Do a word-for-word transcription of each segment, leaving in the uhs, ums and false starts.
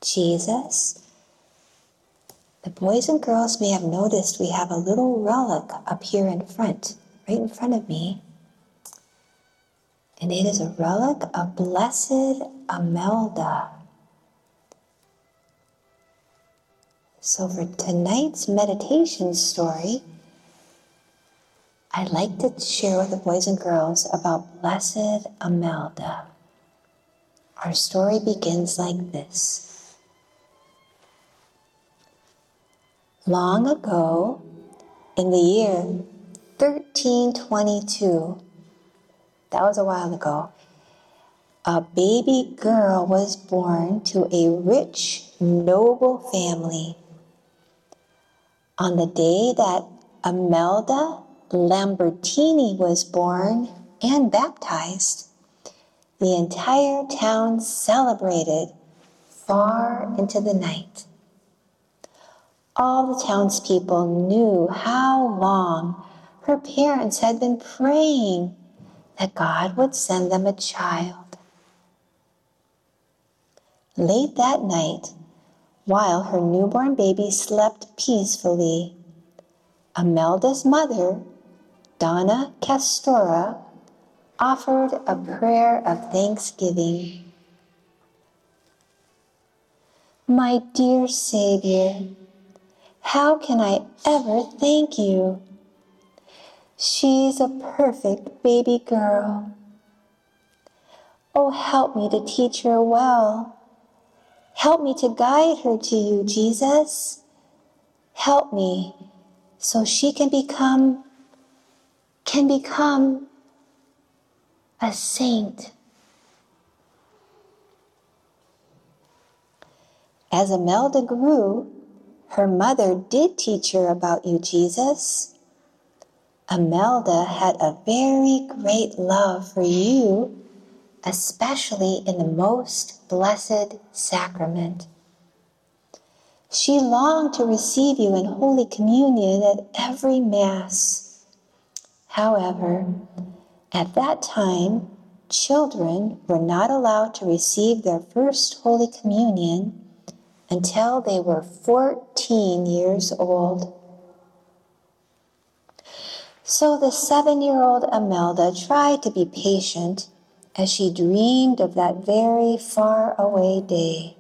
Jesus, the boys and girls may have noticed we have a little relic up here in front, right in front of me. And it is a relic of Blessed Imelda. So for tonight's meditation story, I'd like to share with the boys and girls about Blessed Imelda. Our story begins like this. Long ago, in the year thirteen twenty-two, that was a while ago, a baby girl was born to a rich, noble family. On the day that Imelda Lambertini was born and baptized, the entire town celebrated far into the night. All the townspeople knew how long her parents had been praying that God would send them a child. Late that night, while her newborn baby slept peacefully, Imelda's mother, Donna Castora, offered a prayer of thanksgiving. My dear Savior, how can I ever thank you? She's a perfect baby girl. Oh, help me to teach her well. Help me to guide her to you, Jesus. Help me so she can become, can become a saint. As Imelda grew, her mother did teach her about you, Jesus. Imelda had a very great love for you, especially in the most blessed sacrament. She longed to receive you in Holy Communion at every Mass. However, at that time, children were not allowed to receive their first Holy Communion until they were fourteen years old. So the seven-year-old Imelda tried to be patient as she dreamed of that very far-away day.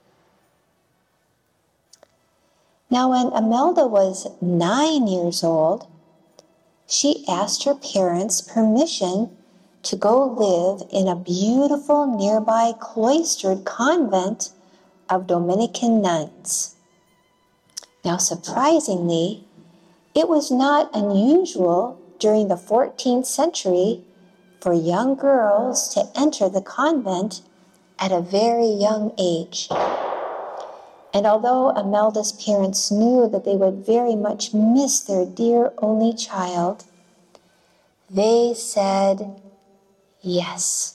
Now, when Imelda was nine years old, she asked her parents permission to go live in a beautiful nearby cloistered convent of Dominican nuns. Now, surprisingly, it was not unusual during the fourteenth century for young girls to enter the convent at a very young age. And although Imelda's parents knew that they would very much miss their dear only child, they said yes.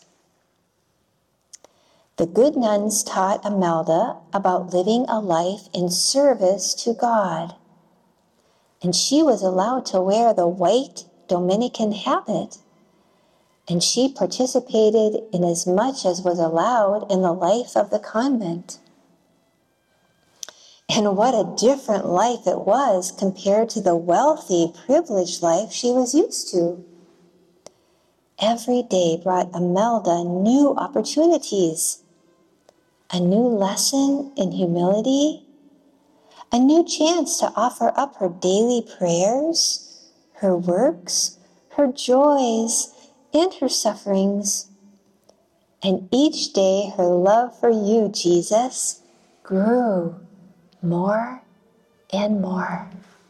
The good nuns taught Imelda about living a life in service to God. And she was allowed to wear the white Dominican habit. And she participated in as much as was allowed in the life of the convent. And what a different life it was compared to the wealthy, privileged life she was used to. Every day brought Imelda new opportunities, a new lesson in humility, a new chance to offer up her daily prayers, her works, her joys, and her sufferings. And each day her love for you, Jesus, grew more and more.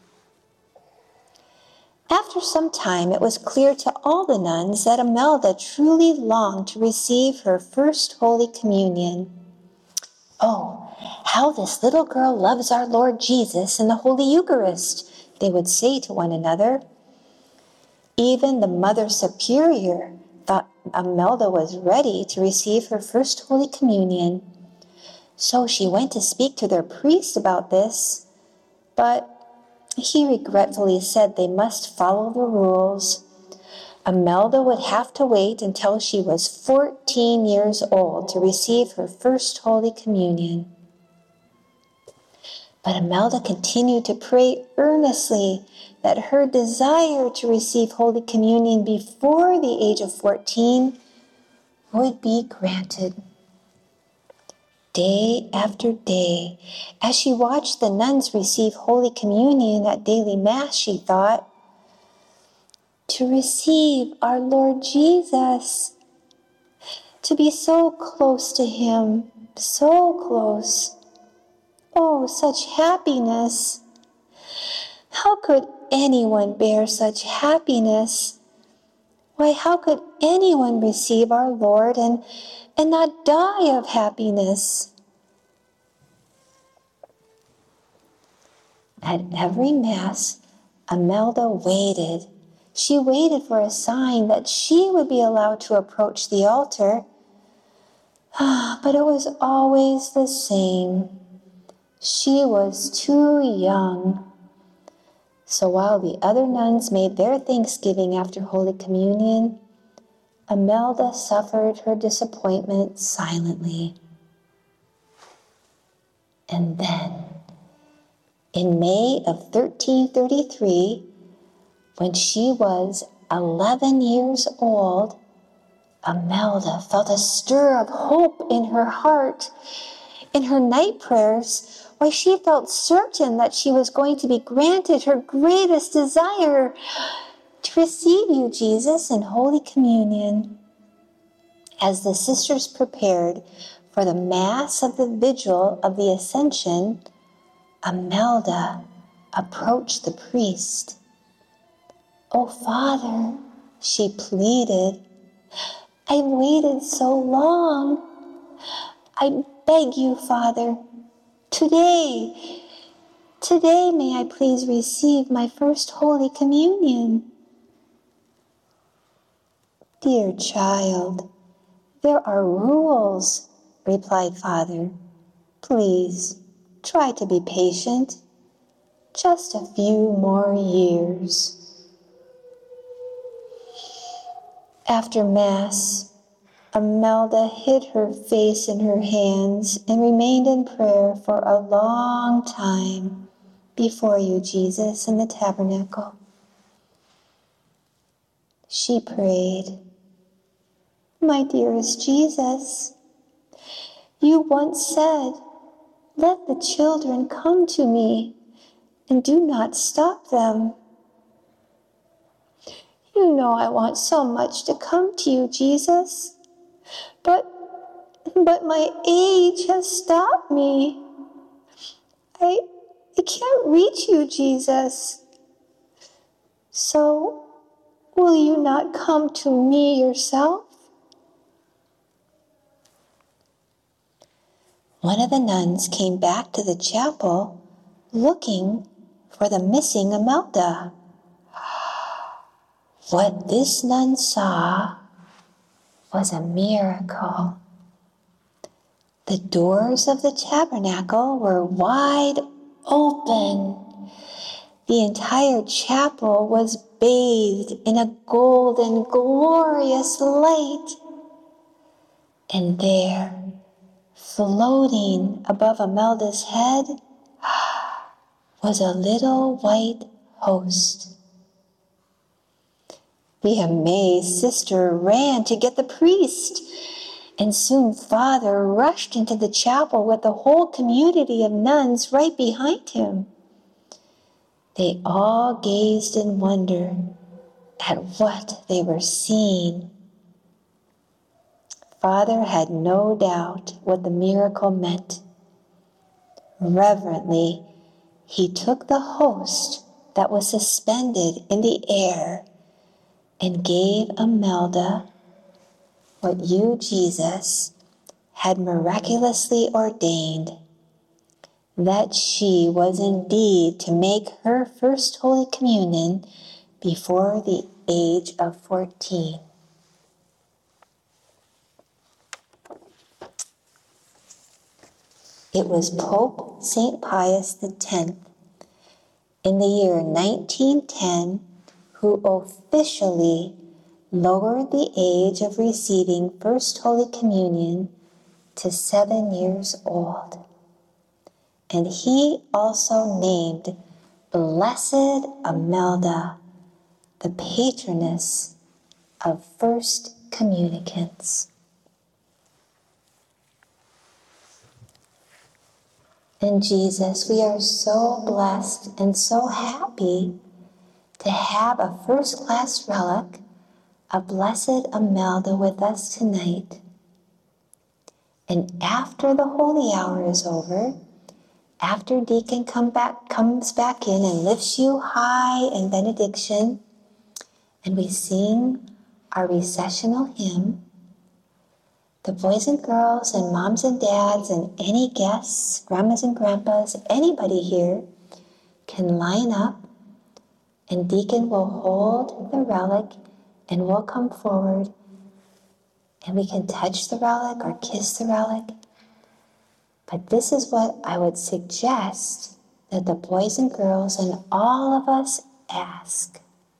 After some time, it was clear to all the nuns that Imelda truly longed to receive her first Holy Communion. Oh, how this little girl loves our Lord Jesus and the Holy Eucharist, they would say to one another. Even the Mother Superior thought Imelda was ready to receive her first Holy Communion. So she went to speak to their priest about this, but he regretfully said they must follow the rules. Imelda would have to wait until she was fourteen years old to receive her first Holy Communion. But Imelda continued to pray earnestly that her desire to receive Holy Communion before the age of fourteen would be granted. Day after day, as she watched the nuns receive Holy Communion at daily Mass, she thought, to receive our Lord Jesus, to be so close to Him, so close. Oh, such happiness. How could anyone bear such happiness? Why, how could anyone receive our Lord and, and not die of happiness? At every Mass, Imelda waited. She waited for a sign that she would be allowed to approach the altar. Ah, but it was always the same. She was too young. So while the other nuns made their thanksgiving after Holy Communion, Imelda suffered her disappointment silently. And then, in May of thirteen thirty-three, when she was eleven years old, Imelda felt a stir of hope in her heart. In her night prayers, why, she felt certain that she was going to be granted her greatest desire, to receive you, Jesus, in Holy Communion. As the sisters prepared for the Mass of the Vigil of the Ascension, Imelda approached the priest. "Oh, Father," she pleaded, "I've waited so long. I beg you, Father, today, today may I please receive my first Holy Communion." "Dear child, there are rules," replied Father. "Please, try to be patient. Just a few more years." After Mass, Imelda hid her face in her hands and remained in prayer for a long time before you, Jesus, in the tabernacle. She prayed, "My dearest Jesus, you once said, 'Let the children come to me and do not stop them.' You know I want so much to come to you, Jesus, but, but my age has stopped me. I, I can't reach you, Jesus. So, will you not come to me yourself?" One of the nuns came back to the chapel looking for the missing Imelda. What this nun saw was a miracle. The doors of the tabernacle were wide open. The entire chapel was bathed in a golden, glorious light. And there, floating above Imelda's head, was a little white host. The amazed sister ran to get the priest, and soon Father rushed into the chapel with the whole community of nuns right behind him. They all gazed in wonder at what they were seeing. Father had no doubt what the miracle meant. Reverently, he took the host that was suspended in the air and gave Imelda what you, Jesus, had miraculously ordained, that she was indeed to make her first Holy Communion before the age of fourteen. It was Pope Saint Pius X in the year nineteen ten who officially lowered the age of receiving First Holy Communion to seven years old. and he also named Blessed Imelda, the patroness of first communicants. And Jesus, we are so blessed and so happy to have a first-class relic of Blessed Imelda with us tonight. And after the holy hour is over, after Deacon come back, comes back in and lifts you high in benediction, and we sing our recessional hymn, the boys and girls and moms and dads and any guests, grandmas and grandpas, anybody here can line up, and Deacon will hold the relic and we'll come forward and we can touch the relic or kiss the relic. But this is what I would suggest that the boys and girls and all of us ask.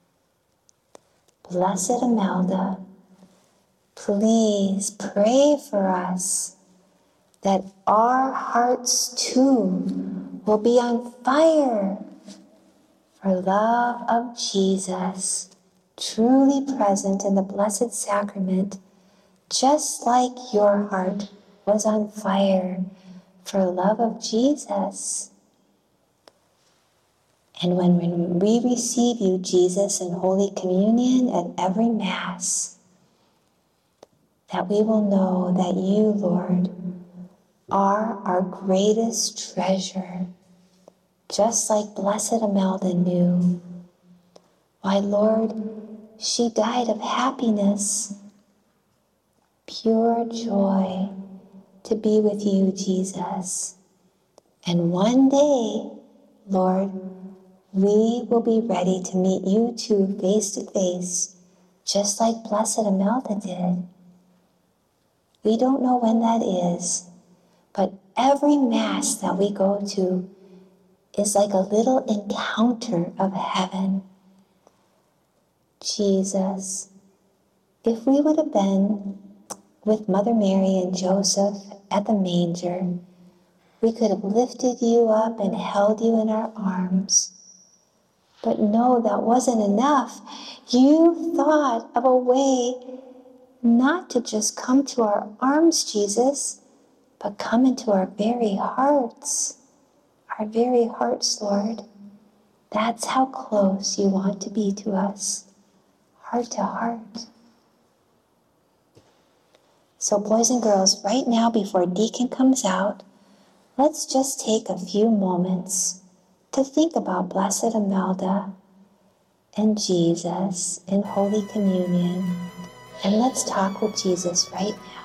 Blessed Imelda, please pray for us that our hearts too will be on fire for love of Jesus, truly present in the Blessed Sacrament, just like your heart was on fire for love of Jesus. And when, when we receive you, Jesus, in Holy Communion at every Mass, that we will know that you, Lord, are our greatest treasure, just like Blessed Imelda knew. Why, Lord, she died of happiness, pure joy to be with you, Jesus. And one day, Lord, we will be ready to meet you too face to face, just like Blessed Imelda did. We don't know when that is, but every Mass that we go to is like a little encounter of heaven. Jesus, if we would have been with Mother Mary and Joseph at the manger, we could have lifted you up and held you in our arms. But no, that wasn't enough. You thought of a way not to just come to our arms, Jesus, but come into our very hearts. Our very hearts, Lord. That's how close you want to be to us, heart to heart. So boys and girls, right now before Deacon comes out, let's just take a few moments to think about Blessed Imelda and Jesus in Holy Communion. And let's talk with Jesus right now.